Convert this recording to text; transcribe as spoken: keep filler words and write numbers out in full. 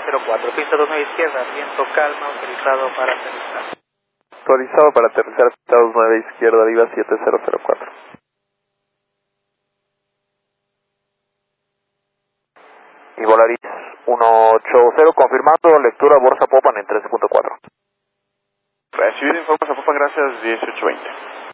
cero cuatro, pista dos nueve izquierda, viento calma, autorizado para aterrizar. Autorizado para aterrizar, pista dos nueve izquierda, Viva siete cero cero cuatro. Y Volaris uno ocho cero, confirmando lectura Borsa Popan en trece punto cuatro. Recibido informe Zapopan, gracias, dieciocho veinte.